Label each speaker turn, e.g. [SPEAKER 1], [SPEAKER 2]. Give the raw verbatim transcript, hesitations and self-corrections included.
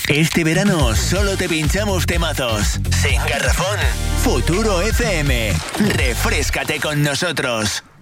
[SPEAKER 1] Este verano solo te pinchamos temazos. Sin garrafón. Futuro F M. Refréscate con nosotros.